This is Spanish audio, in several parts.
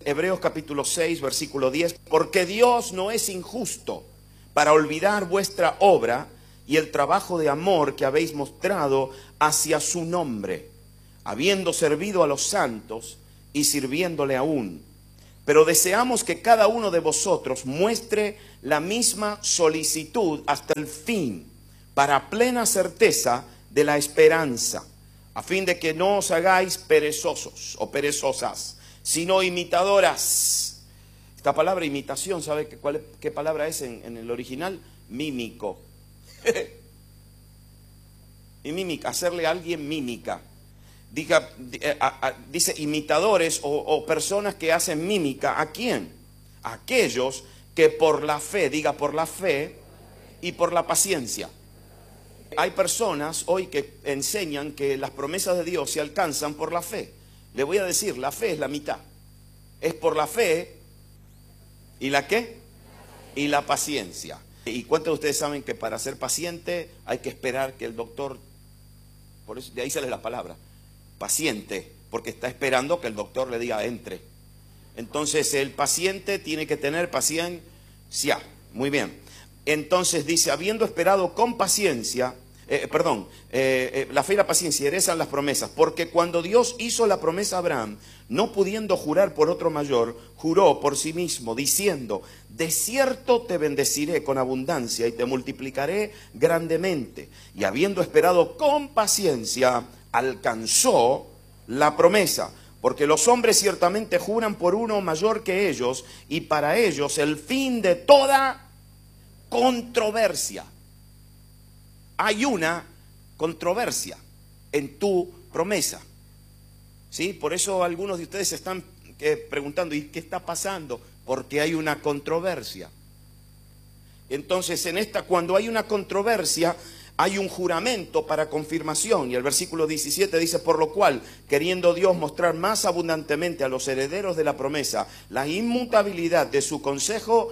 Hebreos capítulo 6, versículo 10. Porque Dios no es injusto para olvidar vuestra obra y el trabajo de amor que habéis mostrado hacia su nombre, habiendo servido a los santos y sirviéndole aún. Pero deseamos que cada uno de vosotros muestre la misma solicitud hasta el fin, para plena certeza de la esperanza, a fin de que no os hagáis perezosos o perezosas, sino imitadoras. Esta palabra imitación, ¿sabe qué palabra es en el original? Mímico. Y mímica, hacerle a alguien mímica. Dice imitadores o personas que hacen mímica. ¿A quién? A aquellos que por la fe, diga por la fe y por la paciencia. Hay personas hoy que enseñan que las promesas de Dios se alcanzan por la fe. Le voy a decir, la fe es la mitad. Es por la fe y la ¿qué? Y la paciencia. ¿Y cuántos de ustedes saben que para ser paciente hay que esperar que el doctor, por eso de ahí sale la palabra, paciente, porque está esperando que el doctor le diga entre. Entonces el paciente tiene que tener paciencia. Muy bien. Entonces dice, habiendo esperado con paciencia, la fe y la paciencia herezan las promesas, porque cuando Dios hizo la promesa a Abraham, no pudiendo jurar por otro mayor, juró por sí mismo, diciendo, de cierto te bendeciré con abundancia y te multiplicaré grandemente. Y habiendo esperado con paciencia, alcanzó la promesa. Porque los hombres ciertamente juran por uno mayor que ellos, y para ellos el fin de toda controversia. Hay una controversia en tu promesa. ¿Sí? Por eso algunos de ustedes se están preguntando, ¿y qué está pasando? Porque hay una controversia. Entonces, cuando hay una controversia, hay un juramento para confirmación. Y el versículo 17 dice, por lo cual, queriendo Dios mostrar más abundantemente a los herederos de la promesa la inmutabilidad de su consejo,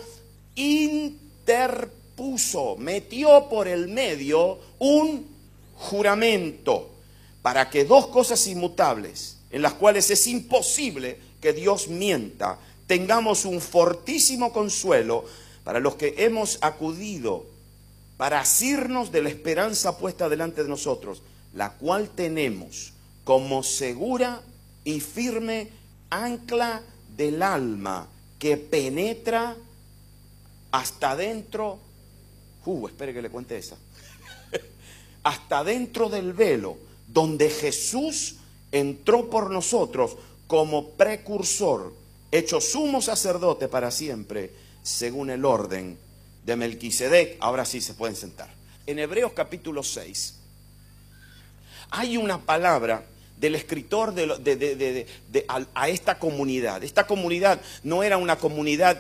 interpuso, metió por el medio un juramento, para que dos cosas inmutables, en las cuales es imposible que Dios mienta, tengamos un fortísimo consuelo para los que hemos acudido para asirnos de la esperanza puesta delante de nosotros, la cual tenemos como segura y firme ancla del alma, que penetra hasta dentro, espere que le cuente esa, hasta dentro del velo, donde Jesús entró por nosotros como precursor, hecho sumo sacerdote para siempre, según el orden de Melquisedec. Ahora sí se pueden sentar. En Hebreos capítulo 6 hay una palabra del escritor a esta comunidad. Esta comunidad no era una comunidad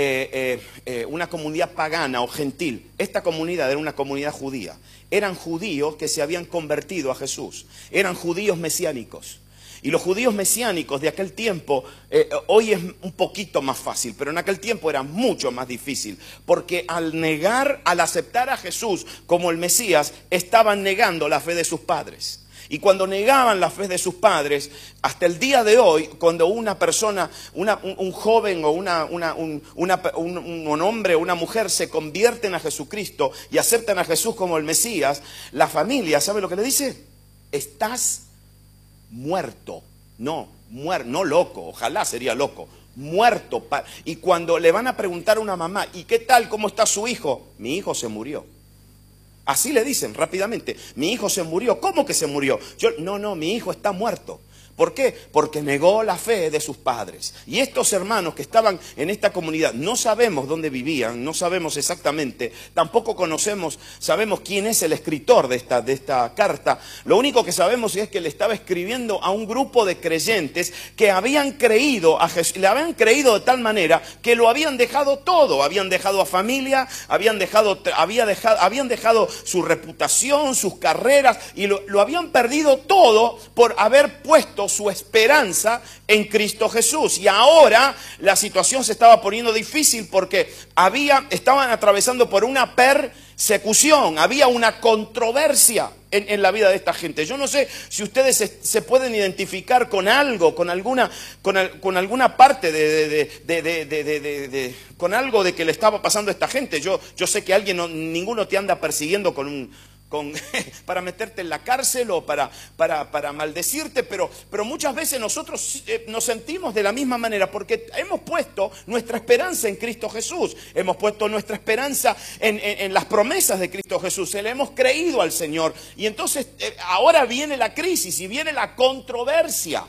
pagana o gentil. Esta comunidad era una comunidad judía. Eran judíos que se habían convertido a Jesús. Eran judíos mesiánicos. Y los judíos mesiánicos de aquel tiempo, hoy es un poquito más fácil, pero en aquel tiempo era mucho más difícil, porque al aceptar a Jesús como el Mesías, estaban negando la fe de sus padres. Y cuando negaban la fe de sus padres, hasta el día de hoy, cuando una persona, un joven o un hombre o una mujer se convierten a Jesucristo y aceptan a Jesús como el Mesías, la familia, ¿sabe lo que le dice? Estás muerto. No loco, ojalá sería loco. Muerto. Y cuando le van a preguntar a una mamá, ¿y qué tal? ¿Cómo está su hijo? Mi hijo se murió. Así le dicen rápidamente, mi hijo se murió. ¿Cómo que se murió? No, mi hijo está muerto. ¿Por qué? Porque negó la fe de sus padres. Y estos hermanos que estaban en esta comunidad, no sabemos dónde vivían, no sabemos exactamente, tampoco sabemos quién es el escritor de esta carta. Lo único que sabemos es que le estaba escribiendo a un grupo de creyentes que habían creído a Jesús, le habían creído de tal manera que lo habían dejado todo, habían dejado a familia, habían dejado su reputación, sus carreras, y lo habían perdido todo por haber puesto su esperanza en Cristo Jesús. Y ahora la situación se estaba poniendo difícil porque estaban atravesando por una persecución, había una controversia. en la vida de esta gente. Yo no sé si ustedes se pueden identificar con algo, con alguna parte con algo de que le estaba pasando a esta gente. Yo sé que ninguno te anda persiguiendo para meterte en la cárcel o para maldecirte, pero muchas veces nosotros nos sentimos de la misma manera porque hemos puesto nuestra esperanza en Cristo Jesús, hemos puesto nuestra esperanza en las promesas de Cristo Jesús, le hemos creído al Señor y entonces ahora viene la crisis y viene la controversia,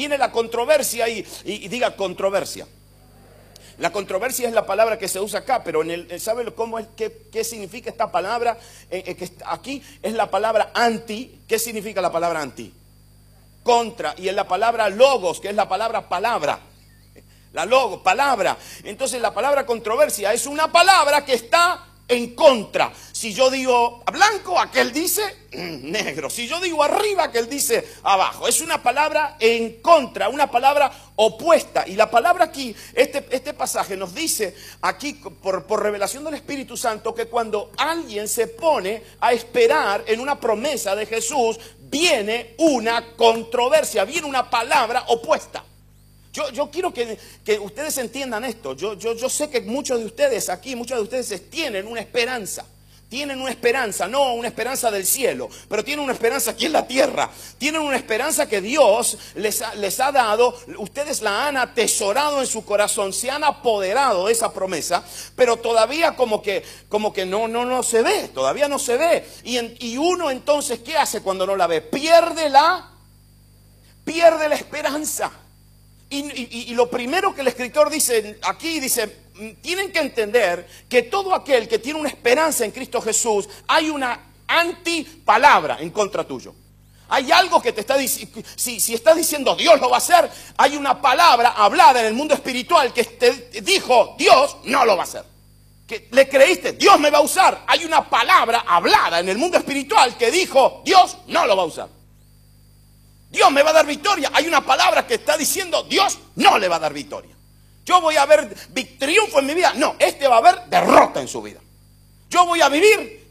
y diga controversia. La controversia es la palabra que se usa acá, pero ¿sabe cómo es, qué significa esta palabra? Que aquí es la palabra anti. ¿Qué significa la palabra anti? Contra. Y es la palabra logos, que es la palabra palabra. La logos, palabra. Entonces la palabra controversia es una palabra que está en contra. Si yo digo blanco, aquel dice negro. Si yo digo arriba, aquel dice abajo. Es una palabra en contra, una palabra opuesta. Y la palabra aquí, este pasaje nos dice aquí por revelación del Espíritu Santo que cuando alguien se pone a esperar en una promesa de Jesús, viene una controversia, viene una palabra opuesta. Yo quiero que ustedes entiendan esto. Yo sé que muchos de ustedes aquí, muchos de ustedes tienen una esperanza. Tienen una esperanza, no una esperanza del cielo, pero tienen una esperanza aquí en la tierra. Tienen una esperanza que Dios les ha dado. Ustedes la han atesorado en su corazón, se han apoderado de esa promesa, pero todavía como que no se ve, todavía no se ve. Y uno entonces, ¿qué hace cuando no la ve? Pierde la esperanza. Y lo primero que el escritor dice aquí, tienen que entender que todo aquel que tiene una esperanza en Cristo Jesús, hay una antipalabra en contra tuyo. Hay algo que te está diciendo, si estás diciendo Dios lo va a hacer, hay una palabra hablada en el mundo espiritual que te dijo Dios no lo va a hacer. Que le creíste, Dios me va a usar. Hay una palabra hablada en el mundo espiritual que dijo Dios no lo va a usar. Dios me va a dar victoria. Hay una palabra que está diciendo Dios no le va a dar victoria. Yo voy a ver triunfo en mi vida. No, va a haber derrota en su vida. Yo voy a vivir.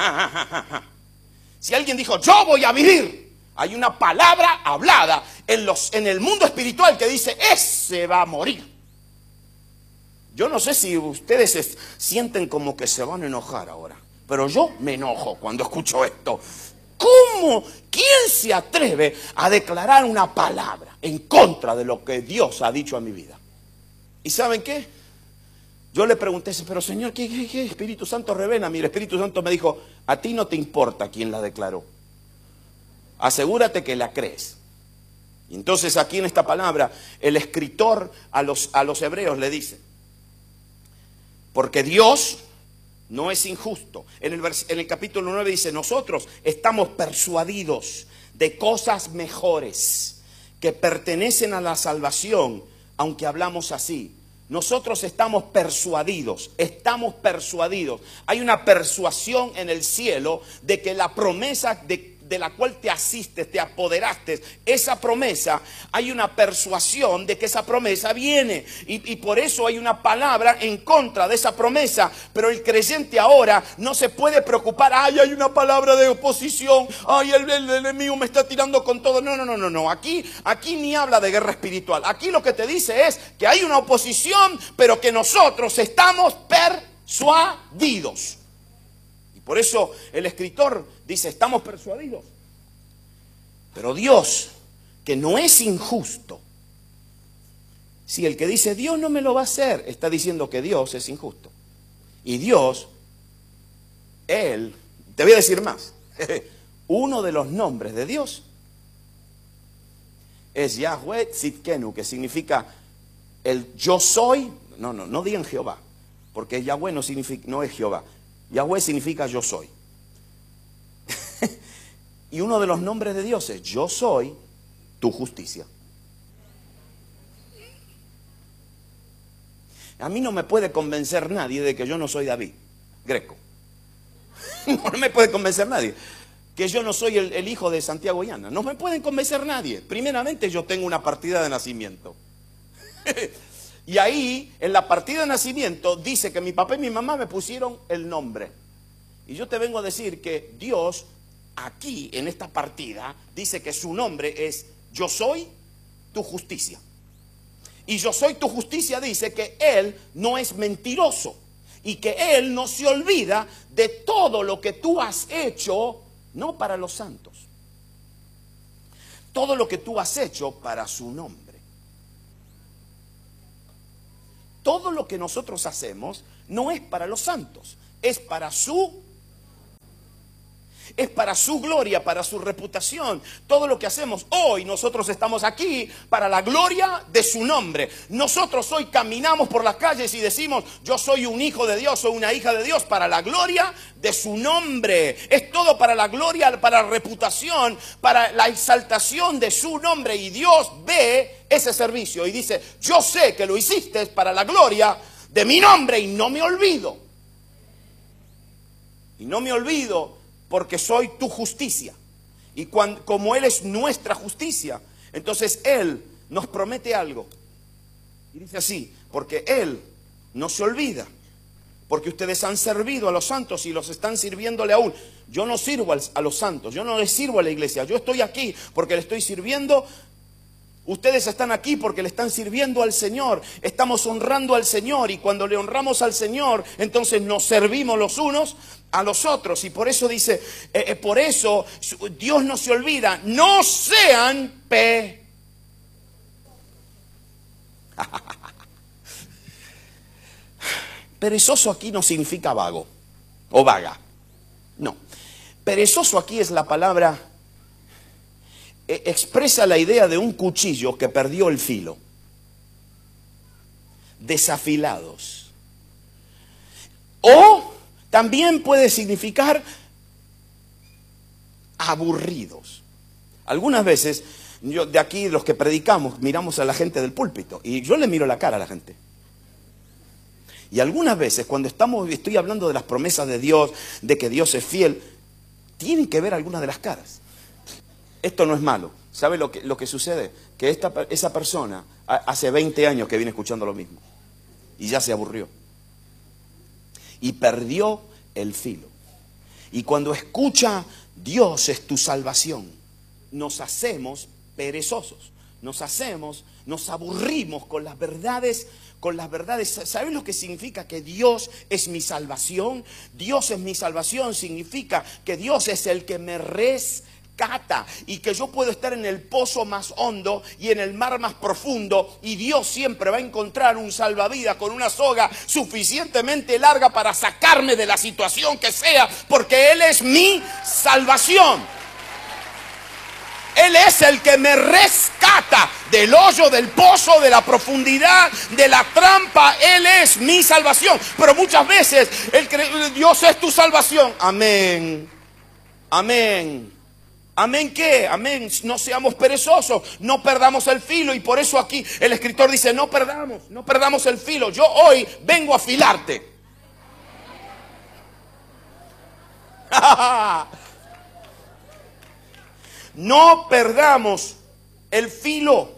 Si alguien dijo yo voy a vivir, hay una palabra hablada en el mundo espiritual que dice ese va a morir. Yo no sé si ustedes sienten como que se van a enojar ahora, pero yo me enojo cuando escucho esto. ¿Cómo? ¿Quién se atreve a declarar una palabra en contra de lo que Dios ha dicho a mi vida? ¿Y saben qué? Yo le pregunté, pero Señor, ¿qué Espíritu Santo revela? Mi Espíritu Santo me dijo, a ti no te importa quién la declaró. Asegúrate que la crees. Y entonces aquí en esta palabra, el escritor a los hebreos le dice, porque Dios no es injusto. En el capítulo 9 dice, nosotros estamos persuadidos de cosas mejores que pertenecen a la salvación, aunque hablamos así. Nosotros estamos persuadidos. Hay una persuasión en el cielo de que la promesa de la cual te asistes, te apoderaste, esa promesa, hay una persuasión de que esa promesa viene. Y por eso hay una palabra en contra de esa promesa. Pero el creyente ahora no se puede preocupar. Ay, hay una palabra de oposición. Ay, el enemigo me está tirando con todo. No. Aquí ni habla de guerra espiritual. Aquí lo que te dice es que hay una oposición, pero que nosotros estamos persuadidos. Por eso el escritor dice, estamos persuadidos. Pero Dios, que no es injusto, si el que dice Dios no me lo va a hacer, está diciendo que Dios es injusto. Y Dios, Él, te voy a decir más, uno de los nombres de Dios es Yahweh Tzidkenu, que significa el yo soy. No digan Jehová, porque Yahweh no es Jehová. Yahweh significa yo soy. Y uno de los nombres de Dios es yo soy tu justicia. A mí no me puede convencer nadie de que yo no soy David Greco. No me puede convencer nadie que yo no soy el hijo de Santiago Llana. No me pueden convencer nadie. Primeramente yo tengo una partida de nacimiento. Y ahí, en la partida de nacimiento, dice que mi papá y mi mamá me pusieron el nombre. Y yo te vengo a decir que Dios aquí en esta partida dice que su nombre es Yo soy tu justicia. Y Yo soy tu justicia dice que Él no es mentiroso y que Él no se olvida de todo lo que tú has hecho, no para los santos, todo lo que tú has hecho para su nombre. Todo lo que nosotros hacemos no es para los santos, es para su gloria, para su reputación. Todo lo que hacemos hoy, nosotros estamos aquí para la gloria de su nombre. Nosotros hoy caminamos por las calles y decimos, yo soy un hijo de Dios o una hija de Dios para la gloria de su nombre. Es todo para la gloria, para la reputación, para la exaltación de su nombre. Y Dios ve ese servicio y dice, yo sé que lo hiciste para la gloria de mi nombre y no me olvido. Y no me olvido porque soy tu justicia. Y como Él es nuestra justicia, entonces Él nos promete algo. Y dice así, porque Él no se olvida, porque ustedes han servido a los santos y los están sirviéndole aún. Yo no sirvo a los santos, yo no les sirvo a la iglesia, yo estoy aquí porque le estoy sirviendo. Ustedes están aquí porque le están sirviendo al Señor. Estamos honrando al Señor y cuando le honramos al Señor, entonces nos servimos los unos a los otros. Y por eso dice, por eso Dios no se olvida, no sean perezoso aquí no significa vago o vaga. No. Perezoso aquí es la palabra, expresa la idea de un cuchillo que perdió el filo. Desafilados. O también puede significar aburridos. Algunas veces, yo de aquí los que predicamos, miramos a la gente del púlpito y yo le miro la cara a la gente. Y algunas veces cuando estoy hablando de las promesas de Dios, de que Dios es fiel, tienen que ver algunas de las caras. Esto no es malo. ¿Sabe lo que sucede? Que esa persona hace 20 años que viene escuchando lo mismo. Y ya se aburrió. Y perdió el filo. Y cuando escucha Dios es tu salvación, nos hacemos perezosos. Nos aburrimos con las verdades. ¿Sabes lo que significa que Dios es mi salvación? Dios es mi salvación significa que Dios es el que me rescata y que yo puedo estar en el pozo más hondo y en el mar más profundo y Dios siempre va a encontrar un salvavidas con una soga suficientemente larga para sacarme de la situación que sea, porque Él es mi salvación. Él es el que me rescata del hoyo, del pozo, de la profundidad, de la trampa. Él es mi salvación. Pero muchas veces Dios es tu salvación. Amén. Amén. Amén, ¿qué? Amén. No seamos perezosos, no perdamos el filo. Y por eso aquí el escritor dice, no perdamos el filo. Yo hoy vengo a afilarte. No perdamos el filo,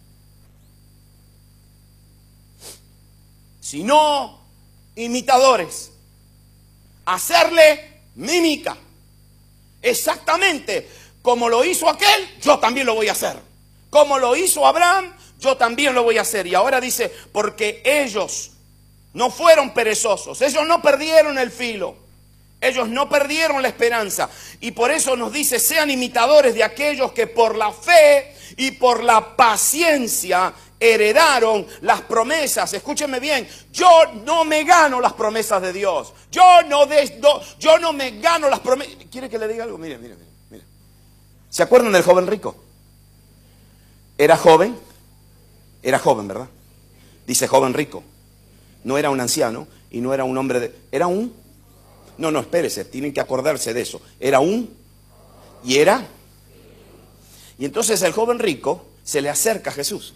sino imitadores. Hacerle mímica. Exactamente como lo hizo aquel, yo también lo voy a hacer. Como lo hizo Abraham, yo también lo voy a hacer. Y ahora dice, porque ellos no fueron perezosos, ellos no perdieron el filo. Ellos no perdieron la esperanza y por eso nos dice, sean imitadores de aquellos que por la fe y por la paciencia heredaron las promesas. Escúchenme bien, yo no me gano las promesas de Dios. Yo no me gano las promesas. ¿Quiere que le diga algo? Mire. ¿Se acuerdan del joven rico? Era joven, ¿verdad? Dice joven rico. No era un anciano y no era un hombre era un... No, espérese, tienen que acordarse de eso. Y entonces el joven rico se le acerca a Jesús.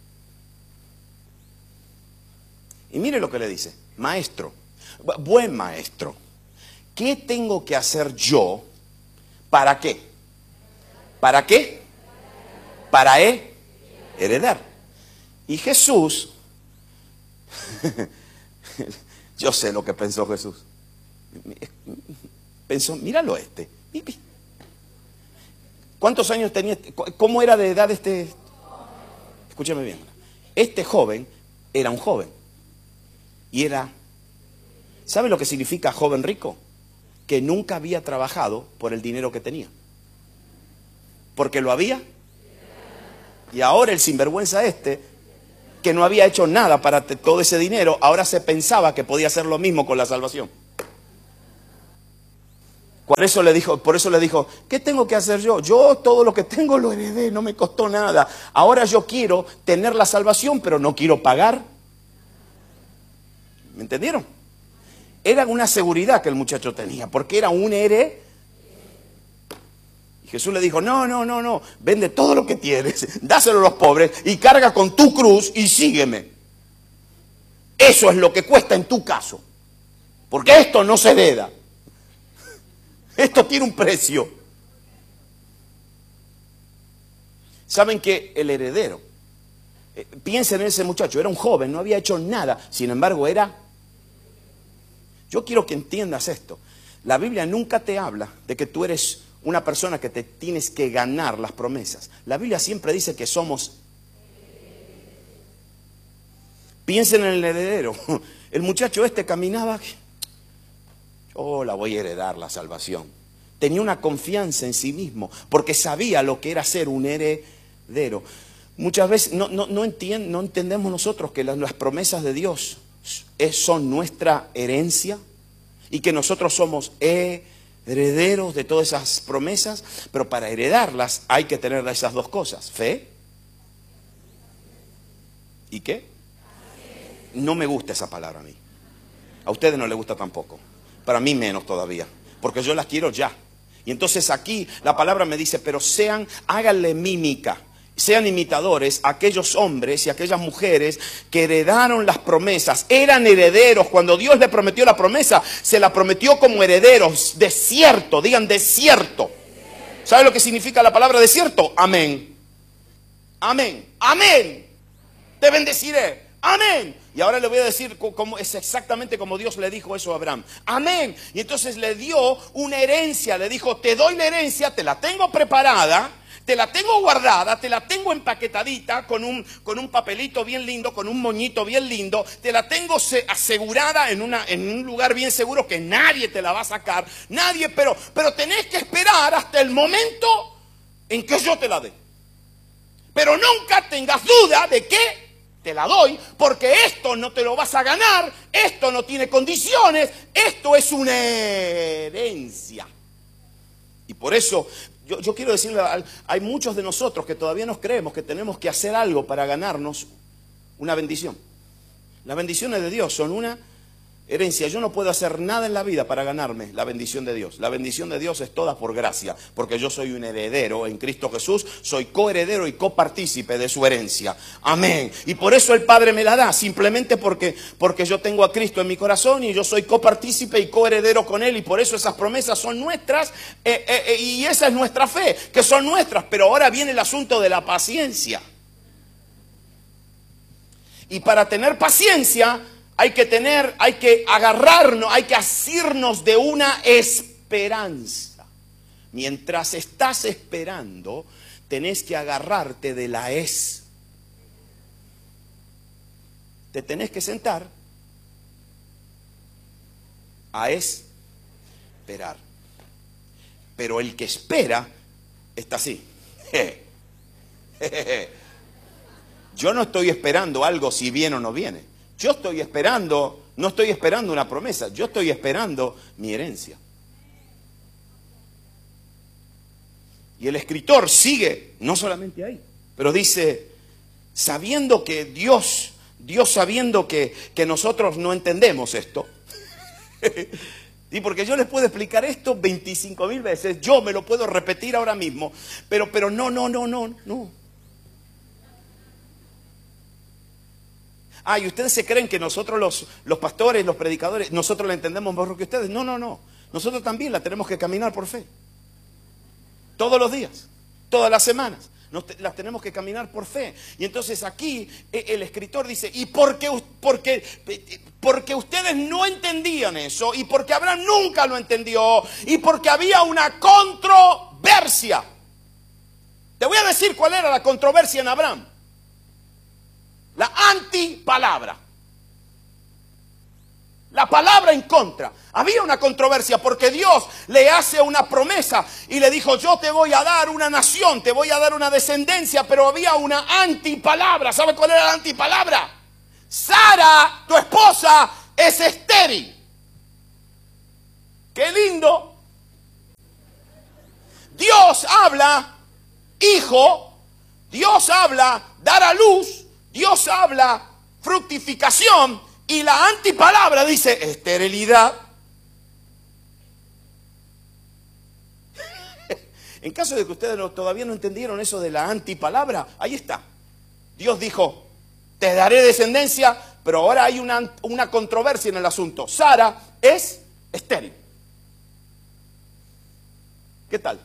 Y mire lo que le dice. Maestro, buen maestro, ¿qué tengo que hacer yo? ¿Para qué? ¿Para qué? Para heredar. Y Jesús, yo sé lo que pensó Jesús. Pensó, míralo ¿Cuántos años tenía? ¿Cómo era de edad este? Escúchame bien. Este joven era un joven. Y era... ¿Sabe lo que significa joven rico? Que nunca había trabajado por el dinero que tenía. Porque lo había. Y ahora el sinvergüenza que no había hecho nada para todo ese dinero, ahora se pensaba que podía hacer lo mismo con la salvación. Por eso le dijo, ¿qué tengo que hacer yo? Yo todo lo que tengo lo heredé, no me costó nada. Ahora yo quiero tener la salvación, pero no quiero pagar. ¿Me entendieron? Era una seguridad que el muchacho tenía, porque era un heredero. Y Jesús le dijo, no, vende todo lo que tienes, dáselo a los pobres y carga con tu cruz y sígueme. Eso es lo que cuesta en tu caso, porque esto no se hereda. Esto tiene un precio. ¿Saben que el heredero? Piensen en ese muchacho, era un joven, no había hecho nada, sin embargo era... Yo quiero que entiendas esto. La Biblia nunca te habla de que tú eres una persona que te tienes que ganar las promesas. La Biblia siempre dice que somos... Piensen en el heredero. El muchacho caminaba... Yo la voy a heredar la salvación. Tenía una confianza en sí mismo, porque sabía lo que era ser un heredero. Muchas veces no entendemos nosotros que las promesas de Dios son nuestra herencia y que nosotros somos herederos de todas esas promesas, pero para heredarlas hay que tener esas dos cosas: fe y ¿qué? No me gusta esa palabra a mí. A ustedes no les gusta tampoco. Para mí menos todavía, porque yo las quiero ya. Y entonces aquí la palabra me dice, pero háganle mímica, sean imitadores a aquellos hombres y aquellas mujeres que heredaron las promesas, eran herederos. Cuando Dios le prometió la promesa, se la prometió como herederos. Desierto, digan desierto. ¿Sabe lo que significa la palabra desierto? Amén. Amén. Amén. Te bendeciré. Amén. Y ahora le voy a decir cómo es exactamente como Dios le dijo eso a Abraham. Amén. Y entonces le dio una herencia. Le dijo, te doy la herencia, te la tengo preparada, te la tengo guardada, te la tengo empaquetadita con un papelito bien lindo, con un moñito bien lindo. Te la tengo asegurada en un lugar bien seguro que nadie te la va a sacar. Nadie, pero tenés que esperar hasta el momento en que yo te la dé. Pero nunca tengas duda de que te la doy, porque esto no te lo vas a ganar, esto no tiene condiciones, esto es una herencia. Y por eso yo quiero decirle, hay muchos de nosotros que todavía nos creemos que tenemos que hacer algo para ganarnos una bendición. Las bendiciones de Dios son una herencia. Yo no puedo hacer nada en la vida para ganarme la bendición de Dios. La bendición de Dios es toda por gracia, porque yo soy un heredero en Cristo Jesús, soy coheredero y copartícipe de su herencia. Amén. Y por eso el Padre me la da, simplemente porque yo tengo a Cristo en mi corazón y yo soy copartícipe y coheredero con Él, y por eso esas promesas son nuestras, y esa es nuestra fe, que son nuestras. Pero ahora viene el asunto de la paciencia. Y para tener paciencia hay que agarrarnos, hay que asirnos de una esperanza. Mientras estás esperando, tenés que agarrarte de la Te tenés que sentar a esperar. Pero el que espera está así. Yo no estoy esperando algo si viene o no viene. Yo estoy esperando, no estoy esperando una promesa, yo estoy esperando mi herencia. Y el escritor sigue, no solamente ahí, pero dice, sabiendo que Dios sabiendo que nosotros no entendemos esto, y porque yo les puedo explicar esto 25,000 veces, yo me lo puedo repetir ahora mismo, pero no. Y ustedes se creen que nosotros los pastores, los predicadores, nosotros la entendemos mejor que ustedes. No. Nosotros también la tenemos que caminar por fe. Todos los días, todas las semanas, las tenemos que caminar por fe. Y entonces aquí el escritor dice, y porque ustedes no entendían eso, y porque Abraham nunca lo entendió, y porque había una controversia. Te voy a decir cuál era la controversia en Abraham. La antipalabra. La palabra en contra. Había una controversia porque Dios le hace una promesa y le dijo, yo te voy a dar una nación, te voy a dar una descendencia, pero había una antipalabra. ¿Sabe cuál era la antipalabra? Sara, tu esposa, es estéril. ¡Qué lindo! Dios habla, hijo, Dios habla, dar a luz, Dios habla, fructificación, y la antipalabra dice, esterilidad. En caso de que ustedes todavía no entendieron eso de la antipalabra, ahí está. Dios dijo, te daré descendencia, pero ahora hay una controversia en el asunto. Sara es estéril. ¿Qué tal?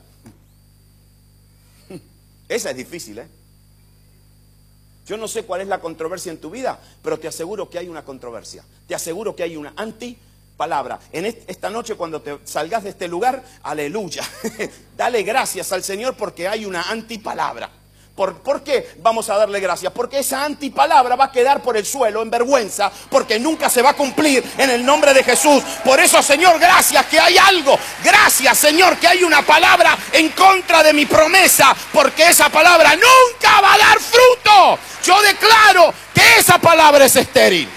Esa es difícil, ¿eh? Yo no sé cuál es la controversia en tu vida, pero te aseguro que hay una controversia. Te aseguro que hay una antipalabra. En esta noche cuando te salgas de este lugar, aleluya. Dale gracias al Señor porque hay una antipalabra. ¿Por qué vamos a darle gracias? Porque esa antipalabra va a quedar por el suelo en vergüenza, porque nunca se va a cumplir en el nombre de Jesús. Por eso, Señor, gracias que hay algo. Gracias, Señor, que hay una palabra en contra de mi promesa, porque esa palabra nunca va a dar fruto. Yo declaro que esa palabra es estéril.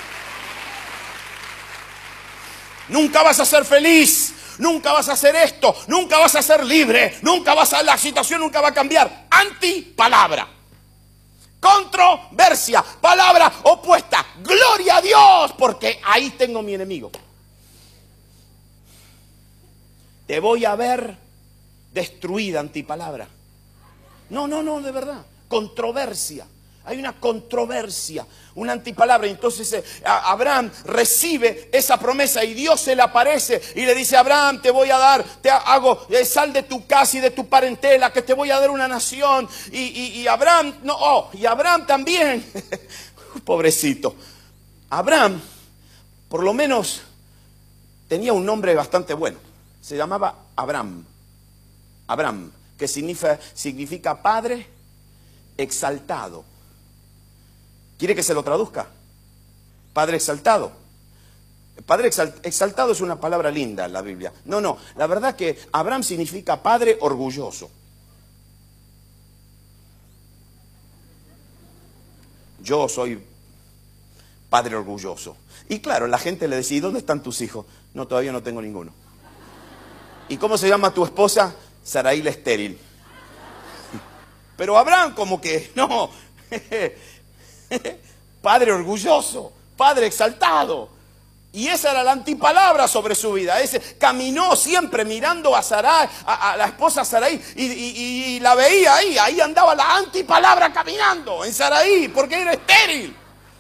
Nunca vas a ser feliz. Nunca vas a hacer esto, nunca vas a ser libre, la situación nunca va a cambiar. Antipalabra. Controversia, palabra opuesta. Gloria a Dios, porque ahí tengo mi enemigo. Te voy a ver destruida, antipalabra. No, de verdad. Controversia. Hay una controversia, una antipalabra. Entonces Abraham recibe esa promesa y Dios se le aparece y le dice, Abraham, te voy a dar, sal de tu casa y de tu parentela, que te voy a dar una nación. Y Abraham, y Abraham también, pobrecito. Abraham, por lo menos, tenía un nombre bastante bueno. Se llamaba Abraham. Abraham, que significa padre exaltado. ¿Quiere que se lo traduzca? Padre exaltado. Padre exaltado es una palabra linda en la Biblia. No, la verdad que Abraham significa padre orgulloso. Yo soy padre orgulloso. Y claro, la gente le decía, ¿y dónde están tus hijos? No, todavía no tengo ninguno. ¿Y cómo se llama tu esposa? Sarai la estéril. Pero Abraham como que, no... Padre orgulloso, padre exaltado. Y esa era la antipalabra sobre su vida. Ese caminó siempre mirando a Sarai, a la esposa Sarai, y la veía ahí andaba la antipalabra caminando en Sarai, porque era estéril.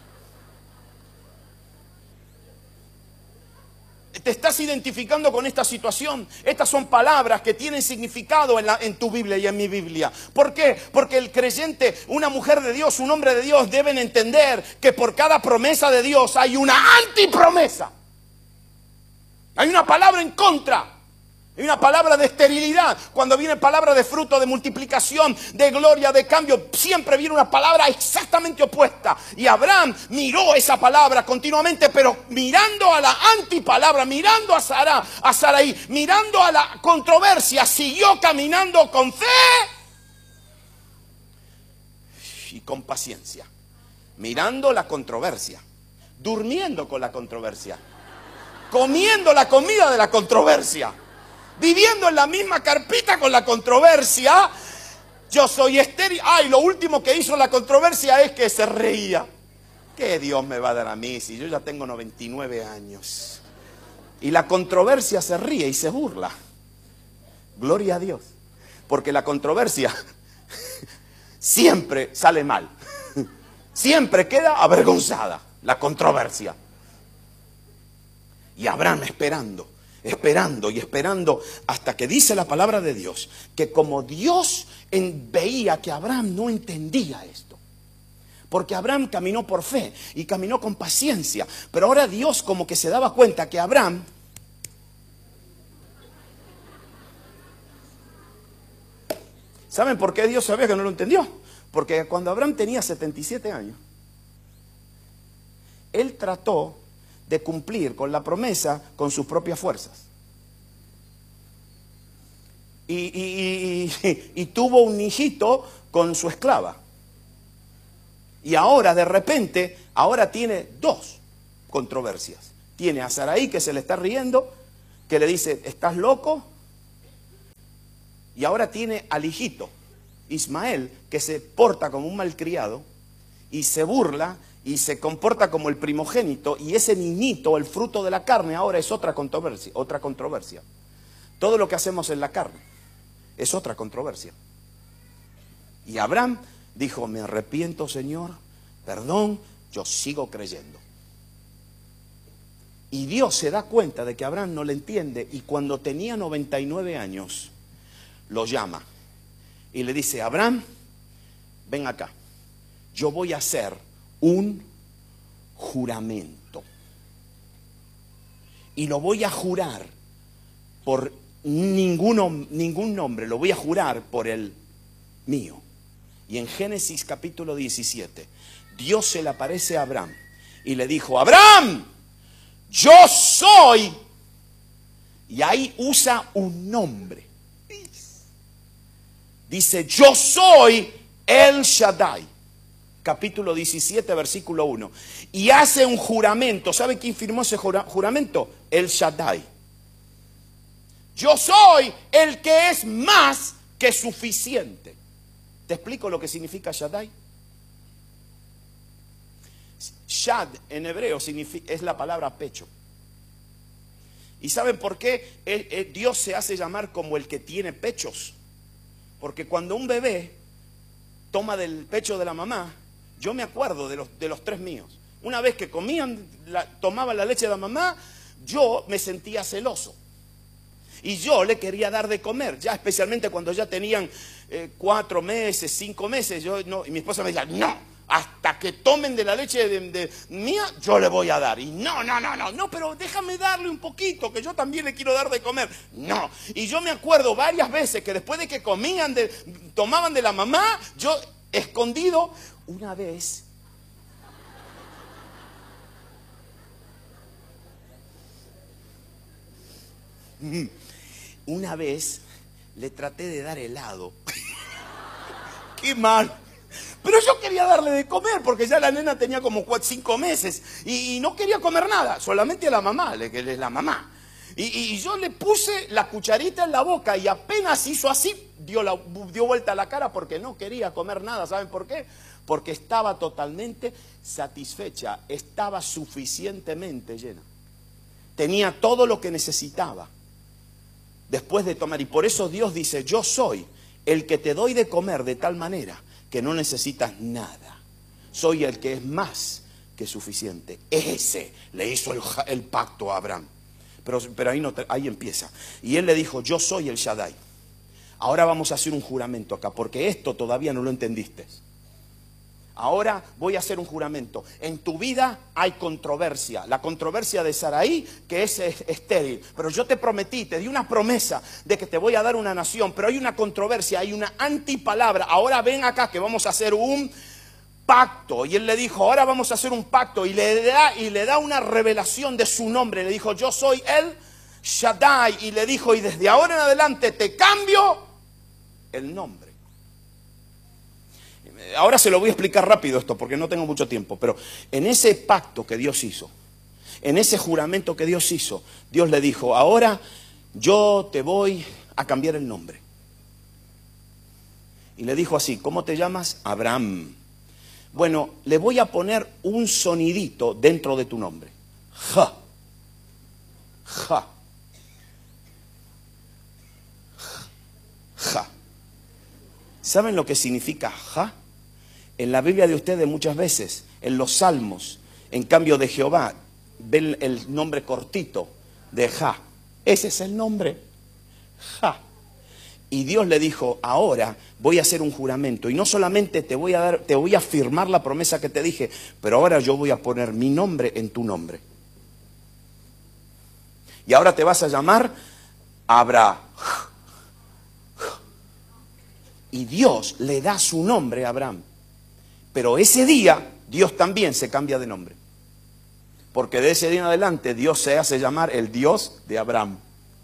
Te estás identificando con esta situación. Estas son palabras que tienen significado en tu Biblia y en mi Biblia. ¿Por qué? Porque el creyente, una mujer de Dios, un hombre de Dios, deben entender que por cada promesa de Dios hay una antipromesa. Hay una palabra en contra. Hay una palabra de esterilidad. Cuando viene palabra de fruto, de multiplicación, de gloria, de cambio, siempre viene una palabra exactamente opuesta. Y Abraham miró esa palabra continuamente, pero mirando a la antipalabra, mirando a Sarai, mirando a la controversia, siguió caminando con fe y con paciencia. Mirando la controversia, durmiendo con la controversia, comiendo la comida de la controversia, viviendo en la misma carpita con la controversia. Yo soy estéril. Ay, lo último que hizo la controversia es que se reía. ¿Qué Dios me va a dar a mí si yo ya tengo 99 años? Y la controversia se ríe y se burla. Gloria a Dios. Porque la controversia siempre sale mal. Siempre queda avergonzada la controversia. Y Abraham esperando hasta que dice la palabra de Dios que como Dios veía que Abraham no entendía esto, porque Abraham caminó por fe y caminó con paciencia, pero ahora Dios como que se daba cuenta que Abraham ¿Saben por qué Dios sabía que no lo entendió? Porque cuando Abraham tenía 77 años, él trató de cumplir con la promesa con sus propias fuerzas. Y tuvo un hijito con su esclava. Y ahora, de repente, ahora tiene dos controversias. Tiene a Sarai, que se le está riendo, que le dice, ¿estás loco? Y ahora tiene al hijito, Ismael, que se porta como un malcriado y se burla y se comporta como el primogénito, y ese niñito, el fruto de la carne, ahora es otra controversia, otra controversia. Todo lo que hacemos en la carne es otra controversia. Y Abraham dijo, me arrepiento, Señor, perdón, yo sigo creyendo. Y Dios se da cuenta de que Abraham no le entiende, y cuando tenía 99 años, lo llama y le dice, Abraham, ven acá, yo voy a hacer un juramento. Y lo voy a jurar por ningún nombre, lo voy a jurar por el mío. Y en Génesis capítulo 17, Dios se le aparece a Abraham y le dijo, Abraham, yo soy. Y ahí usa un nombre. Dice, yo soy El Shaddai. Capítulo 17, versículo 1. Y hace un juramento. ¿Sabe quién firmó ese juramento? El Shaddai. Yo soy el que es más que suficiente. ¿Te explico lo que significa Shaddai? Shad en hebreo es la palabra pecho. ¿Y saben por qué Dios se hace llamar como el que tiene pechos? Porque cuando un bebé toma del pecho de la mamá, yo me acuerdo de los tres míos. Una vez que tomaban la leche de la mamá, yo me sentía celoso. Y yo le quería dar de comer, ya especialmente cuando ya tenían 4 meses, 5 meses. Y mi esposa me decía, no, hasta que tomen de la leche de mía, yo le voy a dar. Y no, pero déjame darle un poquito, que yo también le quiero dar de comer. No. Y yo me acuerdo varias veces que después de que tomaban de la mamá, yo escondido, una vez, le traté de dar helado. Qué mal. Pero yo quería darle de comer porque ya la nena tenía como 5 meses y no quería comer nada, solamente a la mamá, que es la mamá. Y yo le puse la cucharita en la boca y apenas hizo así, dio vuelta la cara porque no quería comer nada. ¿Saben por qué? Porque estaba totalmente satisfecha, estaba suficientemente llena. Tenía todo lo que necesitaba después de tomar. Y por eso Dios dice, yo soy el que te doy de comer de tal manera que no necesitas nada. Soy el que es más que suficiente. Ese le hizo el pacto a Abraham. Pero ahí empieza. Y él le dijo, yo soy el Shaddai. Ahora vamos a hacer un juramento acá, porque esto todavía no lo entendiste. Ahora voy a hacer un juramento. En tu vida hay controversia. La controversia de Sarai, que es estéril. Pero yo te prometí, te di una promesa de que te voy a dar una nación. Pero hay una controversia, hay una antipalabra. Ahora ven acá que vamos a hacer un pacto. Y él le dijo, ahora vamos a hacer un pacto. Y le da una revelación de su nombre. Le dijo, yo soy el Shaddai. Y le dijo, y desde ahora en adelante te cambio el nombre. Ahora se lo voy a explicar rápido esto porque no tengo mucho tiempo, pero en ese pacto que Dios hizo, en ese juramento que Dios hizo, Dios le dijo, ahora yo te voy a cambiar el nombre. Y le dijo así, ¿cómo te llamas? Abraham. Bueno, le voy a poner un sonidito dentro de tu nombre. Ja. Ja. Ja. ¿Saben lo que significa ja? En la Biblia de ustedes muchas veces, en los Salmos, en cambio de Jehová, ven el nombre cortito de Ja. Ese es el nombre, Ja. Y Dios le dijo, ahora voy a hacer un juramento. Y no solamente te voy a firmar la promesa que te dije, pero ahora yo voy a poner mi nombre en tu nombre. Y ahora te vas a llamar Abraham. Y Dios le da su nombre a Abraham. Pero ese día Dios también se cambia de nombre. Porque de ese día en adelante Dios se hace llamar el Dios de Abraham.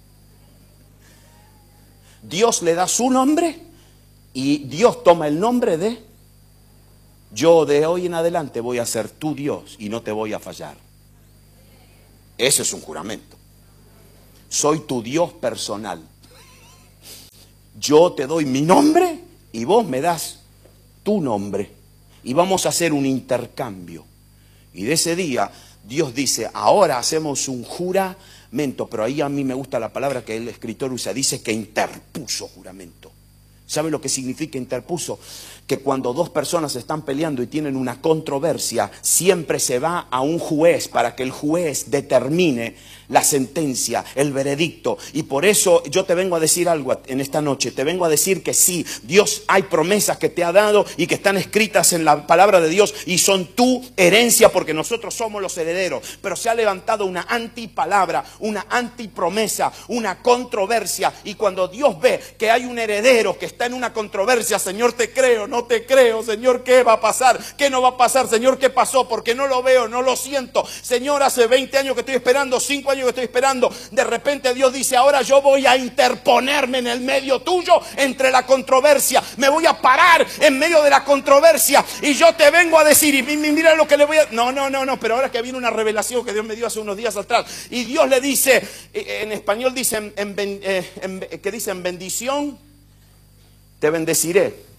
Dios le da su nombre y Dios toma el nombre de: yo de hoy en adelante voy a ser tu Dios y no te voy a fallar. Ese es un juramento. Soy tu Dios personal. Yo te doy mi nombre y vos me das tu nombre. Y vamos a hacer un intercambio. Y de ese día Dios dice: ahora hacemos un juramento. Pero ahí a mí me gusta la palabra que el escritor usa. Dice que interpuso juramento. ¿Sabe lo que significa interpuso? Que cuando dos personas están peleando y tienen una controversia, siempre se va a un juez para que el juez determine la sentencia, el veredicto. Y por eso yo te vengo a decir algo en esta noche. Te vengo a decir que sí, Dios hay promesas que te ha dado y que están escritas en la palabra de Dios y son tu herencia porque nosotros somos los herederos. Pero se ha levantado una antipalabra, una antipromesa, una controversia. Y cuando Dios ve que hay un heredero que está en una controversia: Señor, te creo, no te creo. Señor, ¿qué va a pasar? ¿Qué no va a pasar? Señor, ¿qué pasó? Porque no lo veo, no lo siento. Señor, hace 20 años que estoy esperando, 5 años que estoy esperando. De repente Dios dice: ahora yo voy a interponerme en el medio tuyo, entre la controversia. Me voy a parar en medio de la controversia y yo te vengo a decir, y mira lo que le voy a... No, pero ahora que viene una revelación que Dios me dio hace unos días atrás. Y Dios le dice, en español dice, que dice: en bendición te bendeciré.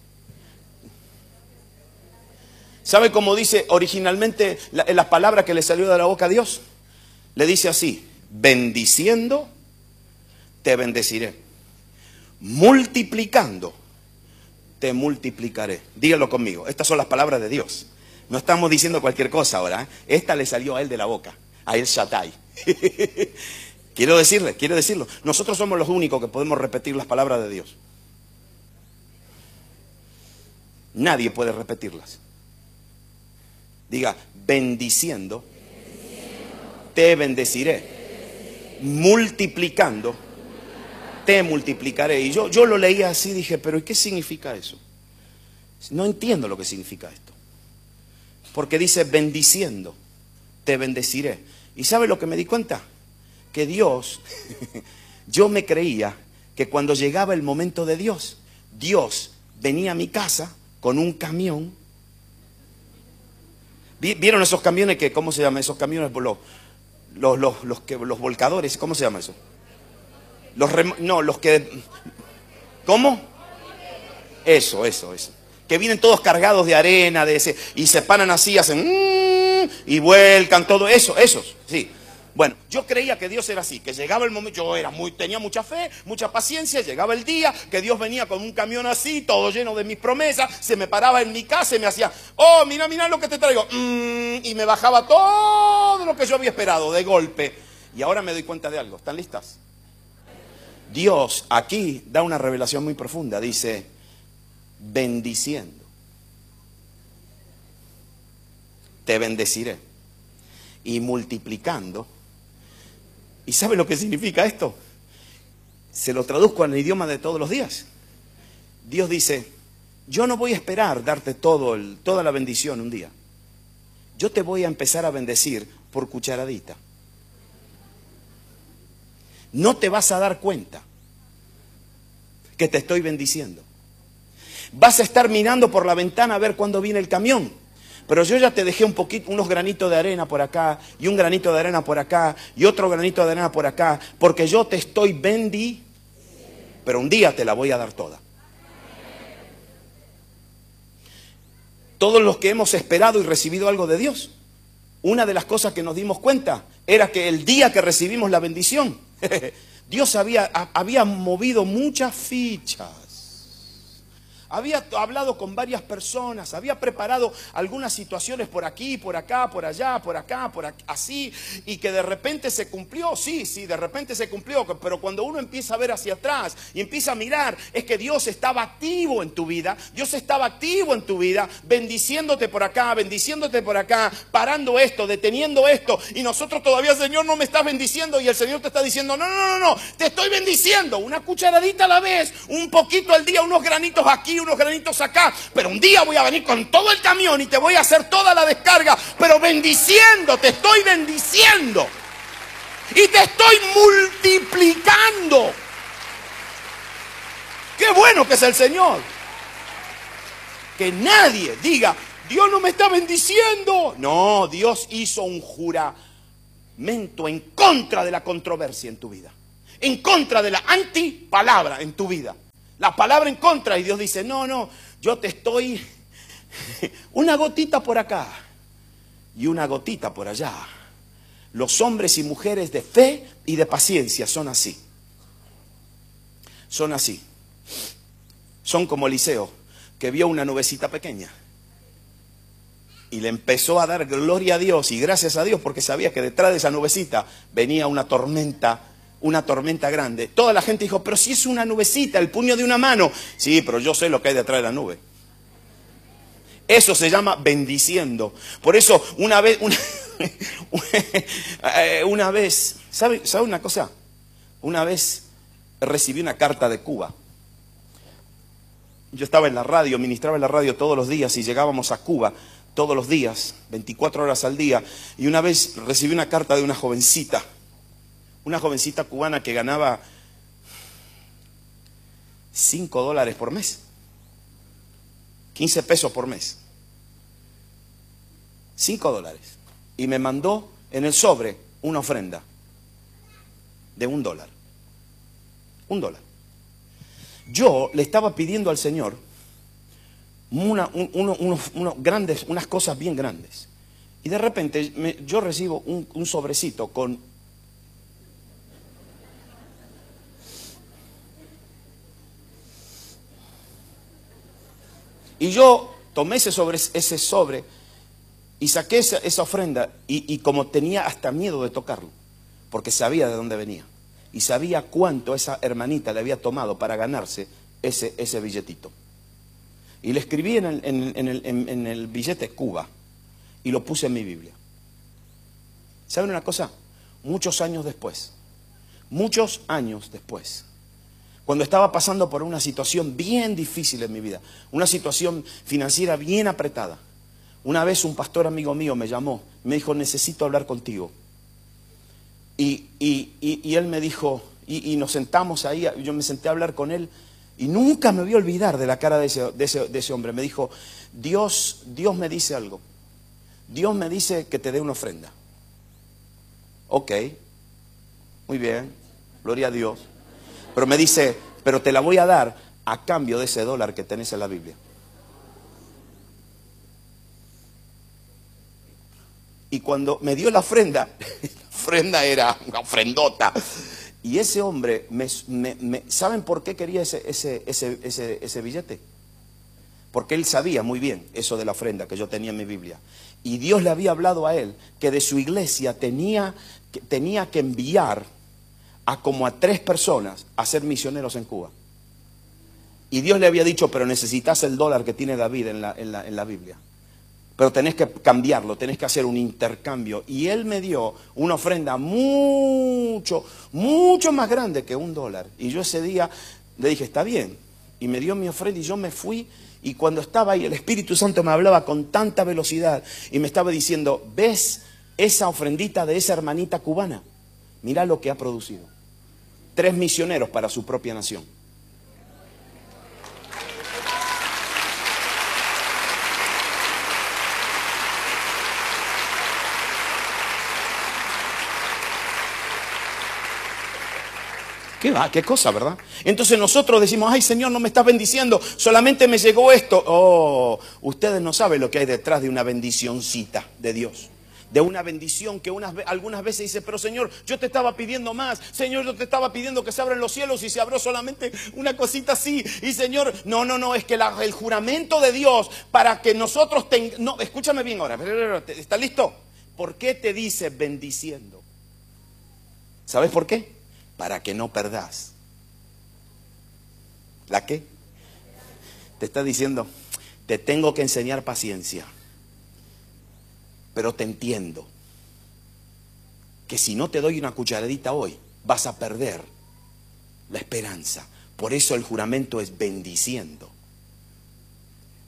¿Sabe cómo dice originalmente la palabra que le salió de la boca a Dios? Le dice así: bendiciendo te bendeciré, multiplicando te multiplicaré. Dígalo conmigo, estas son las palabras de Dios. No estamos diciendo cualquier cosa ahora, ¿eh? Esta le salió a él de la boca, a El Shaddai. Quiero decirlo. Nosotros somos los únicos que podemos repetir las palabras de Dios. Nadie puede repetirlas. Diga: bendiciendo te bendeciré, multiplicando te multiplicaré. Y yo lo leía así, dije: pero ¿y qué significa eso? No entiendo lo que significa esto. Porque dice: bendiciendo te bendeciré. ¿Y sabe lo que me di cuenta? Que Dios, yo me creía que cuando llegaba el momento de Dios, Dios venía a mi casa con un camión. ¿Vieron esos camiones que, cómo se llama? Esos camiones, los volcadores, ¿cómo se llama eso? ¿Cómo? Eso. Que vienen todos cargados de arena, y se paran así, hacen y vuelcan todo eso, esos, sí. Bueno, yo creía que Dios era así, que llegaba el momento, tenía mucha fe, mucha paciencia, llegaba el día que Dios venía con un camión así, todo lleno de mis promesas, se me paraba en mi casa y me hacía: oh, mira lo que te traigo, y me bajaba todo lo que yo había esperado de golpe. Y ahora me doy cuenta de algo. ¿Están listas? Dios aquí da una revelación muy profunda, dice: bendiciendo te bendeciré, y multiplicando. ¿Y sabe lo que significa esto? Se lo traduzco en el idioma de todos los días. Dios dice: yo no voy a esperar darte toda la bendición un día. Yo te voy a empezar a bendecir por cucharadita. No te vas a dar cuenta que te estoy bendiciendo. Vas a estar mirando por la ventana a ver cuándo viene el camión. Pero yo ya te dejé unos granitos de arena por acá, y un granito de arena por acá, y otro granito de arena por acá, porque yo te estoy bendiciendo. Pero un día te la voy a dar toda. Todos los que hemos esperado y recibido algo de Dios, una de las cosas que nos dimos cuenta era que el día que recibimos la bendición, Dios había movido muchas fichas. Había hablado con varias personas, había preparado algunas situaciones por aquí, por acá, por allá, por acá, así, y que de repente se cumplió. Sí, de repente se cumplió, pero cuando uno empieza a ver hacia atrás y empieza a mirar, es que Dios estaba activo en tu vida, bendiciéndote por acá, parando esto, deteniendo esto, y nosotros todavía: Señor, no me estás bendiciendo, y el Señor te está diciendo: no, te estoy bendiciendo, una cucharadita a la vez, un poquito al día, unos granitos aquí, unos granitos acá, pero un día voy a venir con todo el camión y te voy a hacer toda la descarga, pero bendiciendo, te estoy bendiciendo. Y te estoy multiplicando. Qué bueno que es el Señor. Que nadie diga, Dios no me está bendiciendo. No, Dios hizo un juramento en contra de la controversia en tu vida. En contra de la antipalabra en tu vida. La palabra en contra, y Dios dice, no, yo te estoy una gotita por acá y una gotita por allá. Los hombres y mujeres de fe y de paciencia son así. Son así. Son como Eliseo, que vio una nubecita pequeña y le empezó a dar gloria a Dios y gracias a Dios, porque sabía que detrás de esa nubecita venía una tormenta grande. Toda la gente dijo, pero si es una nubecita, el puño de una mano. Sí, pero yo sé lo que hay detrás de la nube. Eso se llama bendiciendo. Por eso una vez, ¿sabe una cosa? Una vez recibí una carta de Cuba. Yo estaba en la radio, ministraba en la radio todos los días y llegábamos a Cuba todos los días, 24 horas al día. Y una vez recibí una carta de una jovencita cubana que ganaba $5 por mes, 15 pesos por mes, $5. Y me mandó en el sobre una ofrenda de $1. $1. Yo le estaba pidiendo al Señor unas cosas bien grandes. Y de repente yo recibo un sobrecito con... Y yo tomé ese sobre y saqué esa ofrenda y como tenía hasta miedo de tocarlo, porque sabía de dónde venía. Y sabía cuánto esa hermanita le había tomado para ganarse ese billetito. Y le escribí en el billete Cuba y lo puse en mi Biblia. ¿Saben una cosa? Muchos años después, cuando estaba pasando por una situación bien difícil en mi vida, una situación financiera bien apretada, una vez un pastor amigo mío me llamó, me dijo, necesito hablar contigo. Y él me dijo, y nos sentamos ahí, yo me senté a hablar con él, y nunca me voy a olvidar de la cara de ese hombre. Me dijo, Dios me dice algo. Dios me dice que te dé una ofrenda. Ok, muy bien, gloria a Dios. Pero me dice, pero te la voy a dar a cambio de ese $1 que tenés en la Biblia. Y cuando me dio la ofrenda era una ofrendota. Y ese hombre, ¿saben por qué quería ese billete? Porque él sabía muy bien eso de la ofrenda que yo tenía en mi Biblia. Y Dios le había hablado a él que de su iglesia tenía que enviar a como a 3 personas a ser misioneros en Cuba. Y Dios le había dicho, pero necesitas el $1 que tiene David en la Biblia. Pero tenés que cambiarlo, tenés que hacer un intercambio. Y él me dio una ofrenda mucho más grande que $1. Y yo ese día le dije, está bien. Y me dio mi ofrenda y yo me fui. Y cuando estaba ahí, el Espíritu Santo me hablaba con tanta velocidad. Y me estaba diciendo, ¿ves esa ofrendita de esa hermanita cubana? Mirá lo que ha producido. 3 misioneros para su propia nación. ¿Qué va? ¿Qué cosa, verdad? Entonces nosotros decimos, ay Señor, no me estás bendiciendo, solamente me llegó esto. Oh, ustedes no saben lo que hay detrás de una bendicioncita de Dios. De una bendición que algunas veces dice, pero Señor, yo te estaba pidiendo más. Señor, yo te estaba pidiendo que se abran los cielos y se abrió solamente una cosita así. Y Señor, no, es que el juramento de Dios para que nosotros tengamos... No, escúchame bien ahora, ¿está listo? ¿Por qué te dice bendiciendo? ¿Sabes por qué? Para que no perdás. ¿La qué? Te está diciendo, te tengo que enseñar paciencia. Pero te entiendo que si no te doy una cucharadita hoy, vas a perder la esperanza. Por eso el juramento es bendiciendo.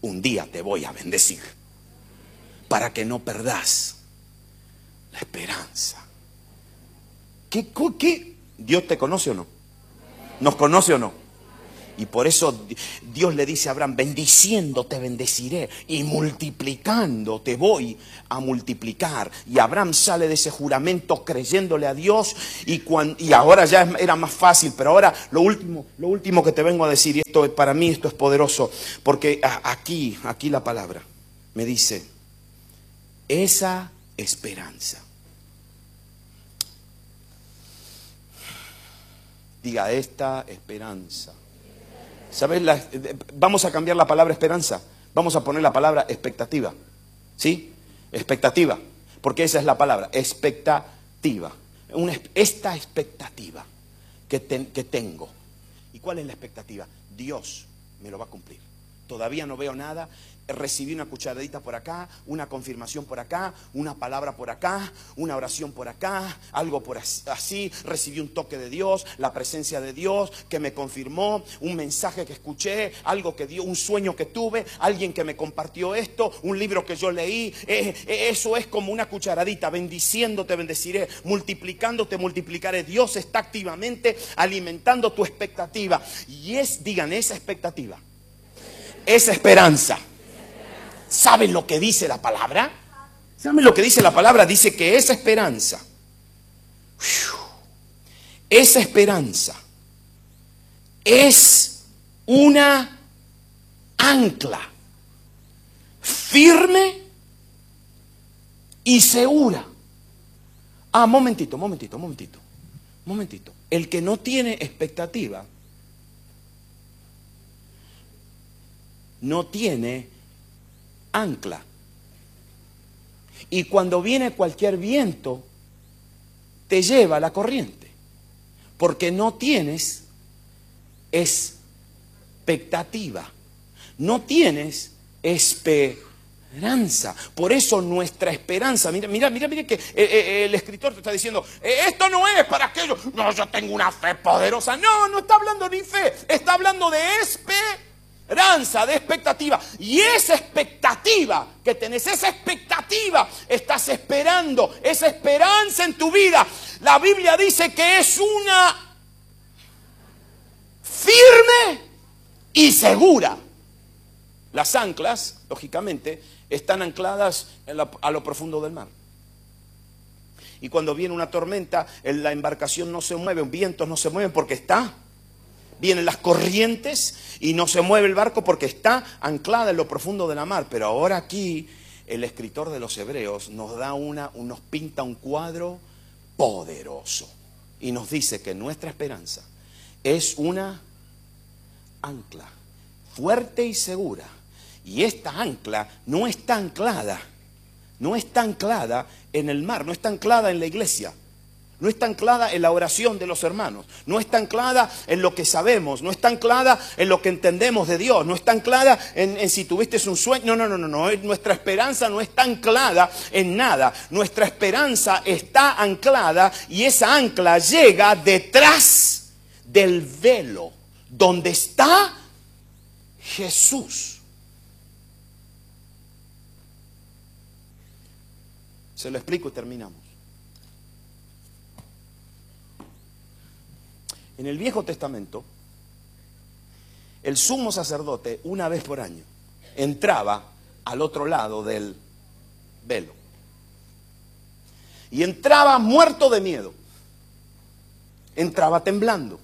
un día te voy a bendecir, para que no perdás la esperanza. ¿Qué? ¿Dios te conoce o no? ¿Nos conoce o no? Y por eso Dios le dice a Abraham, bendiciendo te bendeciré y multiplicando te voy a multiplicar. Y Abraham sale de ese juramento creyéndole a Dios y ahora ya era más fácil. Pero ahora lo último que te vengo a decir, y esto para mí esto es poderoso, porque aquí la palabra me dice, esa esperanza. Diga, esta esperanza. ¿Sabes? Vamos a cambiar la palabra esperanza. Vamos a poner la palabra expectativa. ¿Sí? Expectativa. Porque esa es la palabra. Expectativa. Esta expectativa que tengo. ¿Y cuál es la expectativa? Dios me lo va a cumplir. Todavía no veo nada. Recibí una cucharadita por acá, una confirmación por acá, una palabra por acá, una oración por acá, algo por así. Recibí un toque de Dios, la presencia de Dios que me confirmó, un mensaje que escuché, algo que dio, un sueño que tuve, alguien que me compartió esto, un libro que yo leí. Eso es como una cucharadita. Bendiciendo te bendeciré, multiplicando te multiplicaré. Dios está activamente alimentando tu expectativa. Y digan, esa expectativa, esa esperanza. ¿Saben lo que dice la palabra? ¿Saben lo que dice la palabra? Dice que esa esperanza es una ancla firme y segura. Momentito. El que no tiene expectativa no tiene ancla. Y cuando viene cualquier viento, te lleva la corriente. Porque no tienes expectativa. No tienes esperanza. Por eso nuestra esperanza, mira que el escritor te está diciendo, esto no es para aquello. No, yo tengo una fe poderosa. No está hablando ni fe. Está hablando de esperanza, de expectativa. Y esa expectativa que tenés, esa expectativa estás esperando, esa esperanza en tu vida, la Biblia dice que es una firme y segura. Las anclas, lógicamente, están ancladas a lo profundo del mar. Y cuando viene una tormenta, la embarcación no se mueve, vientos no se mueven porque vienen las corrientes y no se mueve el barco porque está anclada en lo profundo de la mar. Pero ahora aquí el escritor de los Hebreos nos pinta un cuadro poderoso y nos dice que nuestra esperanza es una ancla fuerte y segura. Y esta ancla no está anclada en el mar, no está anclada en la iglesia. No está anclada en la oración de los hermanos. No está anclada en lo que sabemos. No está anclada en lo que entendemos de Dios. No está anclada en si tuviste un sueño. No. Nuestra esperanza no está anclada en nada. Nuestra esperanza está anclada y esa ancla llega detrás del velo donde está Jesús. Se lo explico y terminamos. En el Viejo Testamento, el sumo sacerdote, una vez por año, entraba al otro lado del velo. Y entraba muerto de miedo. Entraba temblando.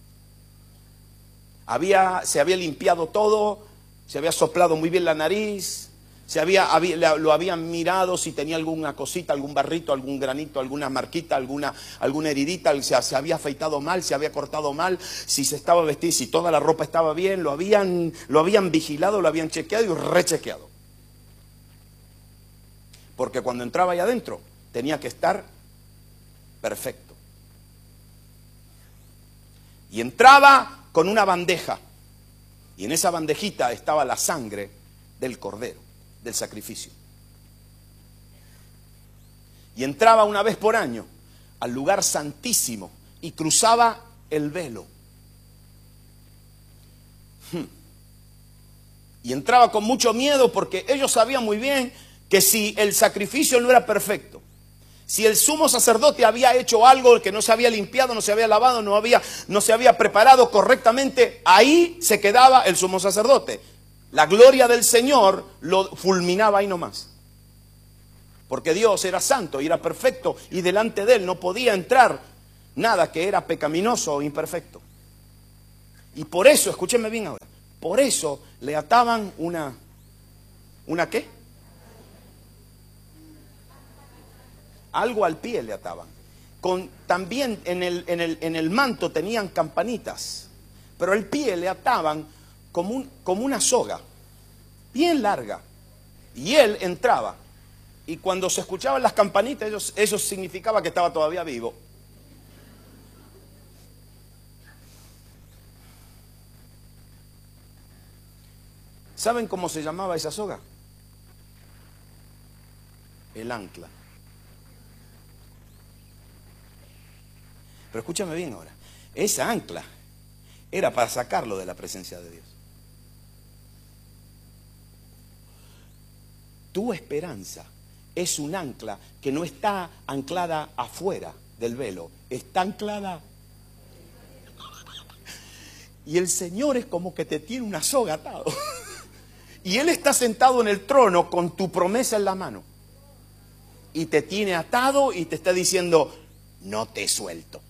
Se había limpiado todo, se había soplado muy bien la nariz, lo habían mirado si tenía alguna cosita, algún barrito, algún granito, alguna marquita, alguna heridita, se había afeitado mal, se había cortado mal, si se estaba vestido, si toda la ropa estaba bien, lo habían vigilado, lo habían chequeado y rechequeado. Porque cuando entraba ahí adentro, tenía que estar perfecto. Y entraba con una bandeja, y en esa bandejita estaba la sangre del cordero, del sacrificio. Y entraba una vez por año al lugar santísimo y cruzaba el velo. Y entraba con mucho miedo porque ellos sabían muy bien que si el sacrificio no era perfecto, si el sumo sacerdote había hecho algo que no se había limpiado, no se había lavado, no se había preparado correctamente, ahí se quedaba el sumo sacerdote. La gloria del Señor lo fulminaba ahí nomás. Porque Dios era santo y era perfecto y delante de Él no podía entrar nada que era pecaminoso o imperfecto. Y por eso, escúchenme bien ahora, por eso le ataban ¿una qué? Algo al pie le ataban. También en el manto tenían campanitas, pero el pie le ataban como una soga, bien larga. Y él entraba. Y cuando se escuchaban las campanitas, eso significaba que estaba todavía vivo. ¿Saben cómo se llamaba esa soga? El ancla. Pero escúchame bien ahora. Esa ancla era para sacarlo de la presencia de Dios. Tu esperanza es un ancla que no está anclada afuera del velo, está anclada. Y el Señor es como que te tiene una soga atado. Y Él está sentado en el trono con tu promesa en la mano. Y te tiene atado y te está diciendo, no te suelto.